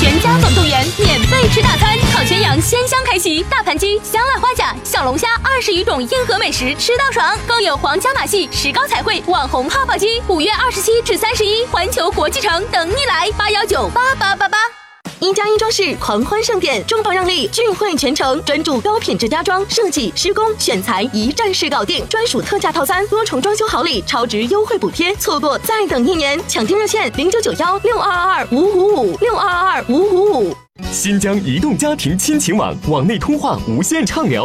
全家总动员，免费吃大餐，烤全羊鲜香开席，大盘鸡、香辣花甲、小龙虾20余种硬核美食吃到爽，更有皇家马戏、石膏彩绘、网红泡泡鸡，5月27至31，环球国际城等你来，8198888。1+1装饰狂欢盛典，重磅让利，聚会全程，专注高品质家装设计、施工、选材，一站式搞定，专属特价套餐，多重装修好礼，超值优惠补贴，错过再等1年，抢订热线0991622555，62225555。 新疆移动家庭亲情网，网内通话无限畅聊。